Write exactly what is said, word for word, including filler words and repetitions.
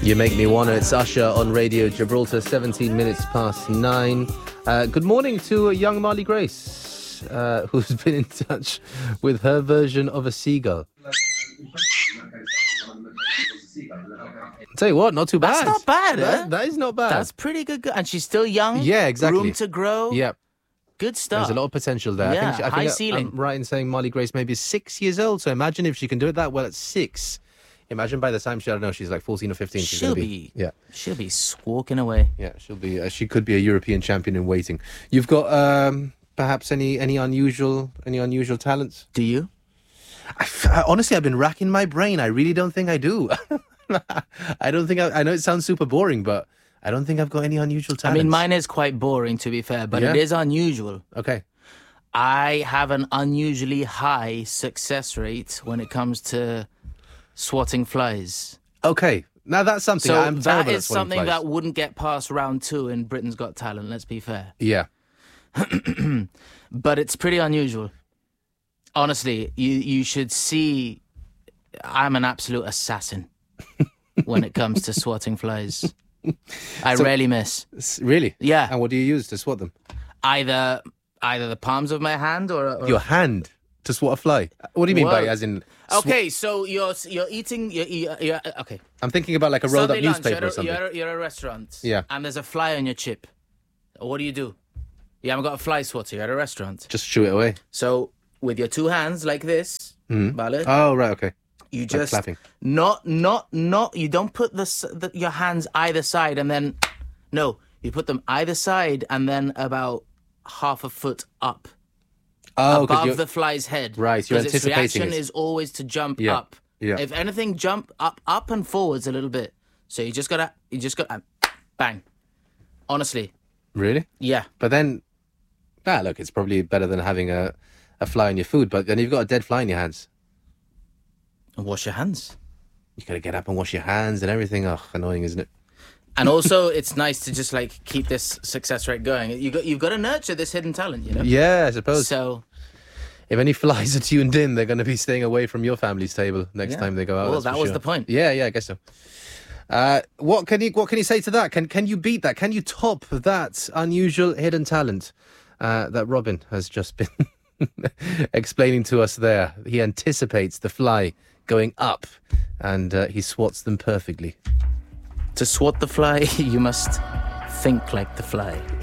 You make me wanna. It's Usher on Radio Gibraltar, seventeen minutes past nine. Uh, good morning to a young Marley Grace, uh, who's been in touch with her version of a seagull. Tell you what, not too bad. That's not bad, eh? That, that is not bad. That's pretty good. And she's still young. Yeah, exactly. Room to grow. Yep. Good stuff. There's a lot of potential there. Yeah, I think, she, I high think ceiling. I'm right in saying Marley Grace maybe is six years old. So imagine if she can do it that well at six. Imagine by the time she, I don't know, she's like fourteen or fifteen. She's she'll gonna be, be, yeah, she'll be walking away. yeah. She'll be, uh, she could be a European champion in waiting. You've got um, perhaps any any unusual any unusual talents? Do you? I, I, honestly, I've been racking my brain. I really don't think I do. I don't think I, I know it sounds super boring, but I don't think I've got any unusual talents. I mean, mine is quite boring, to be fair, but Yeah? it is unusual. Okay. I have an unusually high success rate when it comes to swatting flies. Okay. Now that's something So I'm that terrible at is swatting something flies. that wouldn't get past round two in Britain's Got Talent, let's be fair. Yeah. But it's pretty unusual. Honestly, you, you should see I'm an absolute assassin when it comes to swatting flies. I So- rarely miss. S- Really? Yeah. And what do you use to swat them? Either either the palms of my hand or... or Your hand to swat a fly. What do you mean by Well, as in? sw- Okay, so you're you're eating... You're, you're, you're, okay. I'm thinking about like a rolled Sunday up lunch, newspaper you're, or at a- something. You're, at a- you're at a restaurant. Yeah. And there's a fly on your chip. What do you do? You haven't got a fly swatter. You're at a restaurant. Just shoo it away. So with your two hands like this, Ballad, Oh right, okay. you Like just clapping. not not not. You don't put the, s- the your hands either side and then no. You put them either side and then about half a foot up Oh, 'cause above you're- the fly's head. Right, you're 'Cause its anticipating reaction it. is always to jump Yeah, up. yeah. If anything, jump up, up and forwards a little bit. So you just gotta, you just gotta, bang. Honestly, Really? yeah. But then, ah, look, it's probably better than having a, a fly in your food. But then you've got a dead fly in your hands. And wash your hands. You gotta get up and wash your hands and everything. Oh, annoying, isn't it? And also, it's nice to just like keep this success rate going. You got, you've got to nurture this hidden talent, you know. Yeah, I suppose. So If any flies are tuned in, they're going to be staying away from your family's table next Yeah. time they go out. Well, that's that for was sure. the point. Yeah, yeah, I guess so. Uh, what can you What can you say to that? Can Can you beat that? Can you top that unusual hidden talent uh, that Robin has just been explaining to us there? He anticipates the fly going up, and uh, he swats them perfectly. to swat the fly, you must think like the fly.